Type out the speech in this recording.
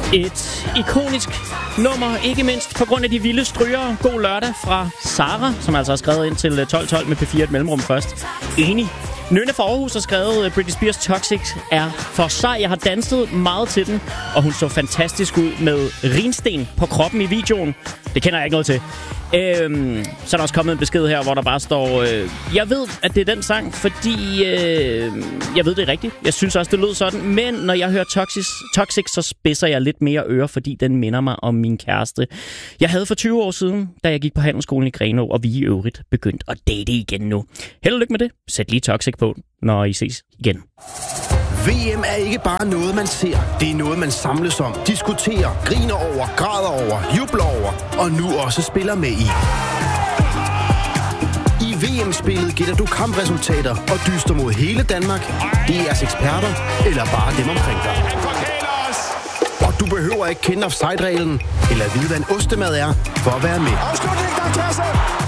Et ikonisk nummer, ikke mindst på grund af de vilde strygere. God lørdag fra Sara, som altså har skrevet ind til 1212 med P4 et mellemrum først. Enig. Nynne fra Aarhus har skrevet, Britney Spears Toxic er for sej. Jeg har danset meget til den, og hun så fantastisk ud med rinsten på kroppen i videoen. Det kender jeg ikke noget til. Så er der også kommet en besked her, hvor der bare står, jeg ved, at det er den sang, fordi jeg ved, det er rigtigt. Jeg synes også, det lød sådan. Men når jeg hører Toxic, så spidser jeg lidt mere øre, fordi den minder mig om min kæreste. Jeg havde for 20 år siden, da jeg gik på handelsskolen i Grenaa, og vi i øvrigt begyndte at date igen nu. Held og lykke med det. Sæt lige Toxic på, når I ses igen. VM er ikke bare noget, man ser. Det er noget, man samles om, diskuterer, griner over, græder over, jubler over og nu også spiller med i. I VM-spillet gætter du kampresultater og dyster mod hele Danmark, DR's eksperter eller bare dem omkring dig. Og du behøver ikke kende offside-reglen eller vide, hvad en ostemad er for at være med.